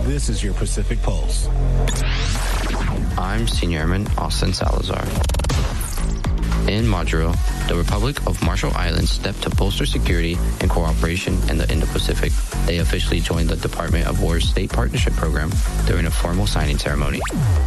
This is your Pacific Pulse. I'm Senior Airman Austin Salazar. In Majuro, the Republic of Marshall Islands stepped to bolster security and cooperation in the Indo-Pacific. They officially joined the Department of War's State Partnership Program during a formal signing ceremony.